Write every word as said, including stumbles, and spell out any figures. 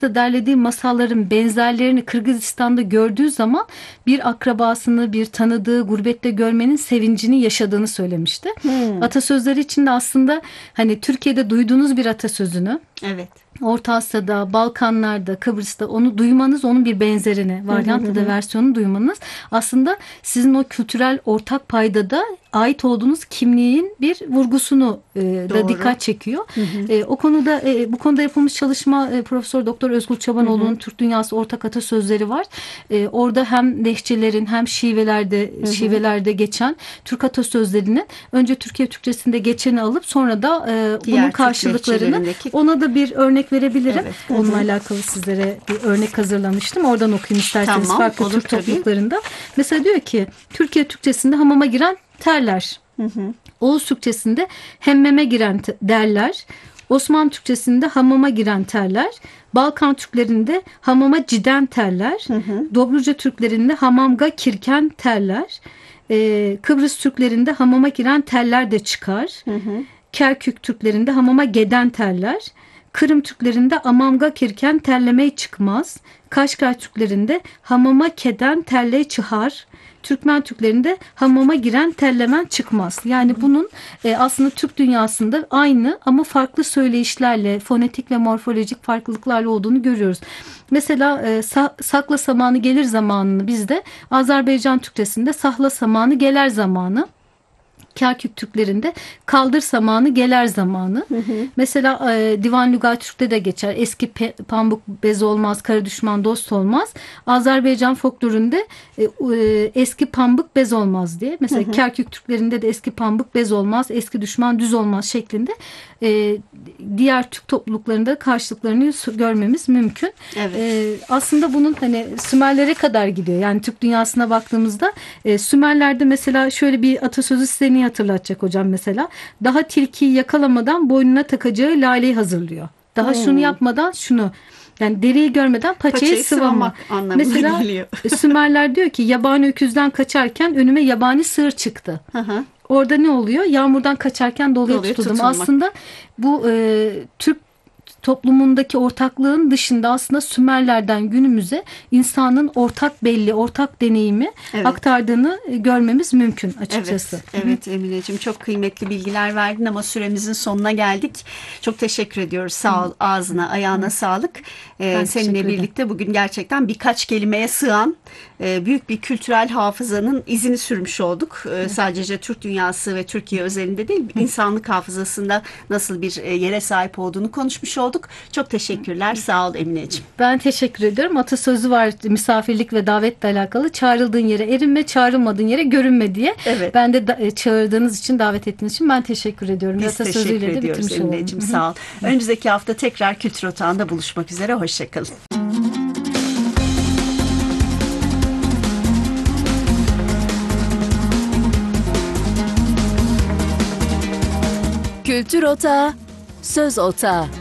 derlediği masalların benzerlerini Kırgızistan'da gördüğü zaman bir akrabasını, bir tanıdığı gurbette görmenin sevincini yaşadığını söylemişti. Hmm. Atasözleri içinde aslında hani Türkiye'de duyduğunuz bir atasözünü, Evet. Orta Asya'da, Balkanlar'da, Kıbrıs'ta onu duymanız, onun bir benzerini, varyantı da versiyonunu duymanız aslında sizin o kültürel ortak paydada ait olduğunuz kimliğin bir vurgusunu e, da dikkat çekiyor. Hı hı. E, o konuda e, bu konuda yapılmış çalışma e, Profesör Doktor Özgür Çobanoğlu'nun Türk Dünyası Ortak Atasözleri var. E, orada hem lehçelerin hem şivelerde Hı hı. şivelerde geçen Türk atasözlerinin önce Türkiye Türkçesinde geçeni alıp sonra da e, Diğer bunun Türk karşılıklarını, lehçelerindeki- ona da bir örnek verebilirim. Evet. Hı hı. Onunla alakalı sizlere bir örnek hazırlamıştım. Oradan okuyayım isterseniz, Tamam, farklı olur Türk tabii. topluluklarında. Mesela diyor ki Türkiye Türkçesinde hamama giren terler. Hı hı. Oğuz Türkçesinde hemmeme giren te- derler. Osmanlı Türkçesinde hamama giren terler. Balkan Türklerinde hamama ciden terler. Hı hı. Dobruca Türklerinde hamamga kirken terler. Ee, Kıbrıs Türklerinde hamama giren terler de çıkar. Hı hı. Kerkük Türklerinde hamama geden terler. Kırım Türklerinde amamga kirken terlemey çıkmaz. Kaşgar Türklerinde hamama keden terley çıhar. Türkmen Türklerinde hamama giren terlemen çıkmaz. Yani bunun e, aslında Türk dünyasında aynı ama farklı söyleyişlerle, fonetik ve morfolojik farklılıklarla olduğunu görüyoruz. Mesela e, sa- sakla samanı gelir zamanını bizde Azerbaycan Türkçesinde sahla samanı geler zamanı. Kerkük Türklerinde kaldır samanı geler zamanı. Hı hı. Mesela e, Divan Lügat Türk'te de geçer. Eski pe- pambuk bez olmaz, kara düşman dost olmaz. Azerbaycan folklorunda e, e, eski pambuk bez olmaz diye. Mesela Hı hı. Kerkük Türklerinde de eski pambuk bez olmaz, eski düşman düz olmaz şeklinde e, diğer Türk topluluklarında karşılıklarını görmemiz mümkün. Evet. E, aslında bunun hani Sümerlere kadar gidiyor. Yani Türk dünyasına baktığımızda e, Sümerlerde mesela şöyle bir atasözü size neyi hatırlatacak hocam mesela? Daha tilkiyi yakalamadan boynuna takacağı laleyi hazırlıyor. Daha Hmm. şunu yapmadan şunu. Yani deriyi görmeden paçayı, Paçayı sıvama. sıvamak anlamına Mesela geliyor. Sümerler diyor ki yabani öküzden kaçarken önüme yabani sığır çıktı. Hı hı. Orada ne oluyor? Yağmurdan kaçarken doluya, Doluya tutuldum. tutulmak. Aslında bu e, Türk toplumundaki ortaklığın dışında aslında Sümerlerden günümüze insanın ortak belli, ortak deneyimi Evet. aktardığını e, görmemiz mümkün açıkçası. Evet, evet Emineciğim, çok kıymetli bilgiler verdin ama süremizin sonuna geldik. Çok teşekkür ediyoruz. Sağ ol, ağzına, ayağına sağlık. Ee, Ben seninle teşekkür ederim. birlikte bugün gerçekten birkaç kelimeye sığan e, büyük bir kültürel hafızanın izini sürmüş olduk. Ee, sadece Türk dünyası ve Türkiye özelinde değil, insanlık hafızasında nasıl bir e, yere sahip olduğunu konuşmuş olduk. Çok teşekkürler. Sağ ol Emineciğim. Ben teşekkür ediyorum. Atasözü var misafirlik ve davetle alakalı. Çağrıldığın yere erinme, çağrılmadığın yere görünme diye. Evet. Ben de da, e, çağırdığınız için, davet ettiğiniz için ben teşekkür ediyorum. Biz Atasözüyle teşekkür de ediyoruz bitirmiş olalım. Emineciğim. Sağ ol. Önümüzdeki hafta tekrar Kültür Otağı'nda buluşmak üzere. Hoşçakalın. Kültür Otağı, Söz Otağı.